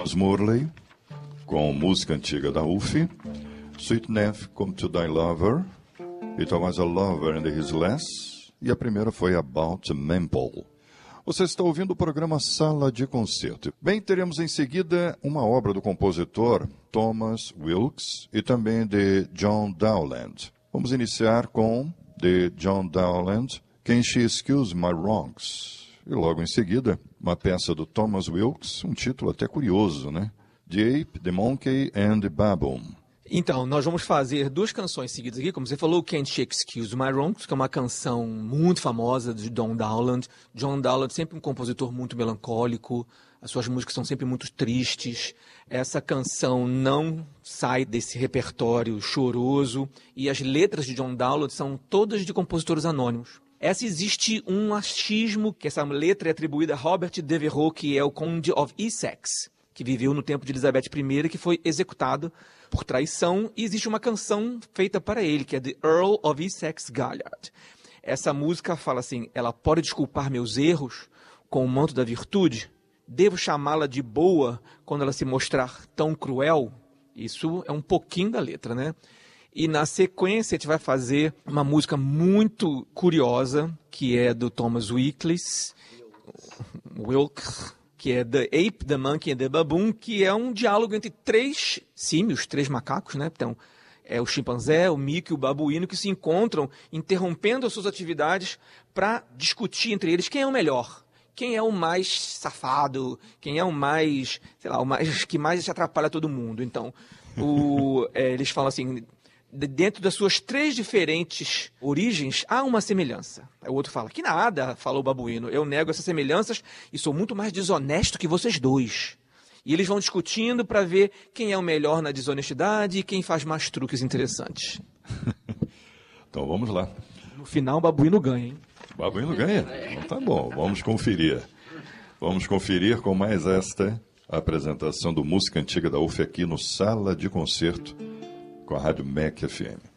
Thomas Morley, com música antiga da UF, Sweet Neff, Come to Thy Lover, It Was a Lover and His Lass, e a primeira foi About Memple. Você está ouvindo o programa Sala de Concerto. Bem, teremos em seguida uma obra do compositor Thomas Wilkes e também de John Dowland. Vamos iniciar com de John Dowland, Can She Excuse My Wrongs? E logo em seguida, uma peça do Thomas Wilkes, um título até curioso, né? The Ape, The Monkey and the Baboon. Então, nós vamos fazer duas canções seguidas aqui, como você falou, Can't She Excuse My Wrongs, que é uma canção muito famosa de John Dowland. John Dowland sempre um compositor muito melancólico, as suas músicas são sempre muito tristes. Essa canção não sai desse repertório choroso e as letras de John Dowland são todas de compositores anônimos. Essa existe um achismo que essa letra é atribuída a Robert Devereux, que é o Conde of Essex, que viveu no tempo de Elizabeth I e que foi executado por traição, e existe uma canção feita para ele, que é The Earl of Essex Galliard. Essa música fala assim: ela pode desculpar meus erros com o manto da virtude? Devo chamá-la de boa quando ela se mostrar tão cruel? Isso é um pouquinho da letra, né? E na sequência a gente vai fazer uma música muito curiosa, que é do Thomas Wilkes, que é The Ape, The Monkey and the Baboon, que é um diálogo entre três símios, três macacos, né? Então, é o chimpanzé, o mico e o babuíno que se encontram interrompendo as suas atividades para discutir entre eles quem é o melhor, quem é o mais safado, quem é o mais, sei lá, o mais que mais atrapalha todo mundo. Então, eles falam assim: dentro das suas três diferentes origens, há uma semelhança. O outro fala: que nada, falou o babuíno, eu nego essas semelhanças e sou muito mais desonesto que vocês dois. E eles vão discutindo para ver quem é o melhor na desonestidade e quem faz mais truques interessantes. Então vamos lá. No final o babuíno ganha, hein? O babuíno ganha? Então tá bom, vamos conferir. Vamos conferir com mais esta apresentação do Música Antiga da UF aqui no Sala de Concerto, com a Rádio MEC FM.